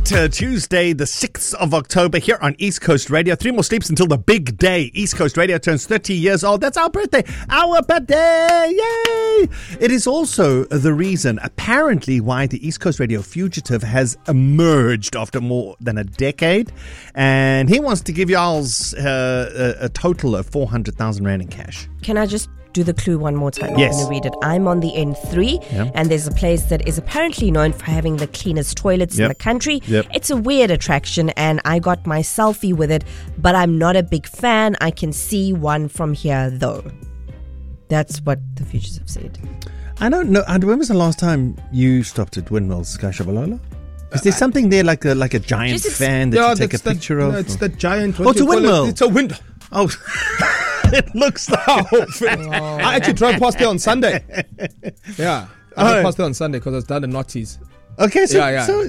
Tuesday, the 6th of October, here on East Coast Radio. 3 more sleeps until the big day. East Coast Radio turns 30 years old. That's our birthday. Our birthday! Yay! It is also the reason, apparently, why the East Coast Radio Fugitive has emerged after more than a decade. And he wants to give y'all a total of 400,000 Rand in cash. Can I just do the clue one more time? Yes. I'm going to read it. I'm on the N3, and there's a place that is apparently known for having the cleanest toilets in the country. It's a weird attraction, and I got my selfie with it, but I'm not a big fan. I can see one from here, though. That's what the Fugitive said. I don't know. When was the last time you stopped at Windmills, Sky Shabalala? Is there something there like a giant fan that you take a picture of? No, it's the giant. Oh, it's a windmill. It's a window. Oh, it looks like I actually drove past there on Sunday. Yeah, I drove past there on Sunday because I was down in Naughties. Okay, so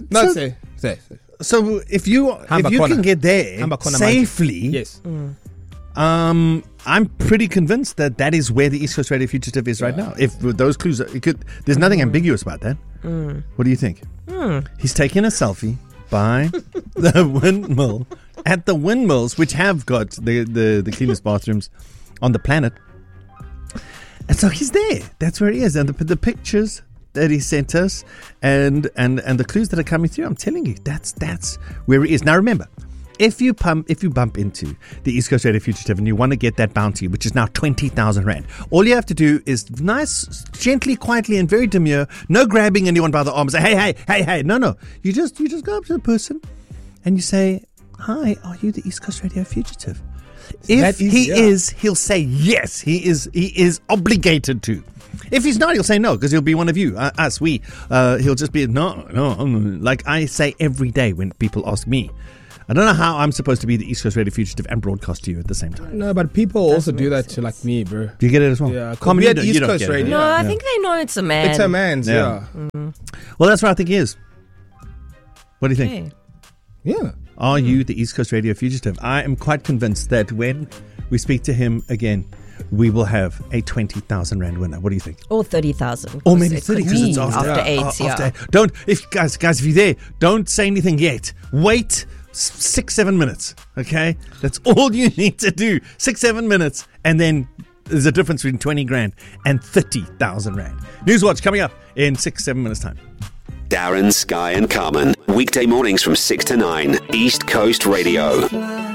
So if you can get there safely, yes. I'm pretty convinced that is where the East Coast Radio Fugitive is right now. If those clues, there's nothing ambiguous about that. What do you think? He's taking a selfie by the windmill at the windmills, which have got the cleanest bathrooms on the planet. And so he's there. That's where he is. And the pictures that he sent us and the clues that are coming through, I'm telling you, that's where he is. Now remember, if you bump into the East Coast Radio Fugitive and you want to get that bounty, which is now 20,000 Rand, all you have to do is nice, gently, quietly, and very demure, no grabbing anyone by the arm, say, hey, no. You just go up to the person and you say, hi, are you the East Coast Radio Fugitive? If he is, he'll say yes. He is obligated to. If he's not, he'll say no, because he'll be one of you, us, we. He'll just be, no, like I say every day when people ask me. I don't know how I'm supposed to be the East Coast Radio Fugitive and broadcast to you at the same time. No, but people also do that to like me, bro. Do you get it as well? Yeah, we had East Coast Radio. No, I think they know it's a man. It's a man's, yeah. Well, that's what I think he is. What do you think? Okay. Yeah. Are you the East Coast Radio Fugitive? I am quite convinced that when we speak to him again, we will have a 20,000 Rand winner. What do you think? Or 30,000. Or maybe 30, because it's after 8. Don't, guys, if you're there, don't say anything yet. Wait 6-7 minutes, okay? That's all you need to do. 6-7 minutes, and then there's a difference between 20 grand and 30,000 Rand. Newswatch coming up in 6-7 minutes' time. Darren, Sky and Carmen. Weekday mornings from 6 to 9. East Coast Radio.